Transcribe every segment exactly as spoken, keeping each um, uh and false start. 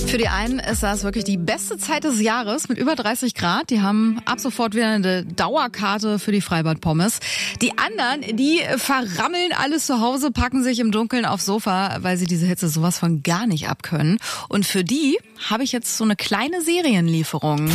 Für die einen ist das wirklich die beste Zeit des Jahres mit über dreißig Grad. Die haben ab sofort wieder eine Dauerkarte für die Freibad-Pommes. Die anderen, die verrammeln alles zu Hause, packen sich im Dunkeln aufs Sofa, weil sie diese Hitze sowas von gar nicht abkönnen. Und für die habe ich jetzt so eine kleine Serienlieferung.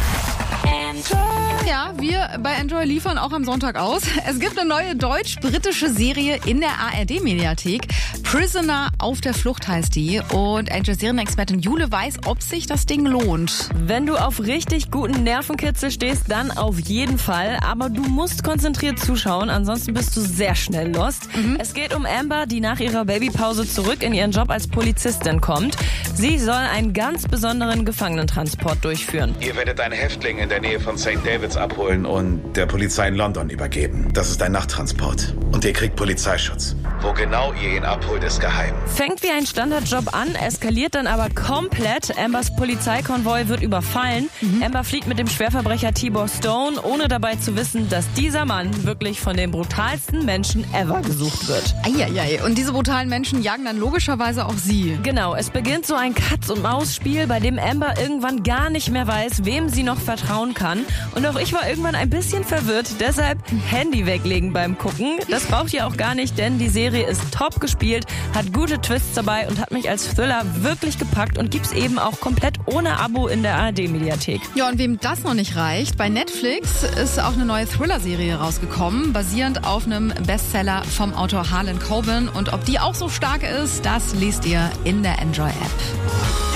Ja, wir bei Enjoy liefern auch am Sonntag aus. Es gibt eine neue deutsch-britische Serie in der A R D-Mediathek. Prisoner auf der Flucht heißt die. Und Enjoy-Serienexpertin Jule weiß, ob sich das Ding lohnt. Wenn du auf richtig guten Nervenkitzel stehst, dann auf jeden Fall. Aber du musst konzentriert zuschauen, ansonsten bist du sehr schnell lost. Mhm. Es geht um Amber, die nach ihrer Babypause zurück in ihren Job als Polizistin kommt. Sie soll einen ganz besonderen Gefangenentransport durchführen. Ihr werdet einen Häftling in der Nähe von Sankt Davids abholen und der Polizei in London übergeben. Das ist ein Nachttransport. Und ihr kriegt Polizeischutz. Wo genau ihr ihn abholt, ist geheim. Fängt wie ein Standardjob an, eskaliert dann aber komplett. Ambers Polizeikonvoi wird überfallen. Mhm. Amber flieht mit dem Schwerverbrecher Tibor Stone, ohne dabei zu wissen, dass dieser Mann wirklich von den brutalsten Menschen ever gesucht wird. Eieiei. Und diese brutalen Menschen jagen dann logischerweise auch sie. Genau, es beginnt so ein Katz-und-Maus-Spiel, bei dem Amber irgendwann gar nicht mehr weiß, wem sie noch vertrauen kann. Und auch ich war irgendwann ein bisschen verwirrt, deshalb Handy weglegen beim Gucken. Das braucht ihr auch gar nicht, denn die Serie ist top gespielt, hat gute Twists dabei und hat mich als Thriller wirklich gepackt und gibt's eben auch komplett ohne Abo in der A R D-Mediathek. Ja, und wem das noch nicht reicht, bei Netflix ist auch eine neue Thriller-Serie rausgekommen, basierend auf einem Bestseller vom Autor Harlan Coben. Und ob die auch so stark ist, das liest ihr in der Enjoy-App.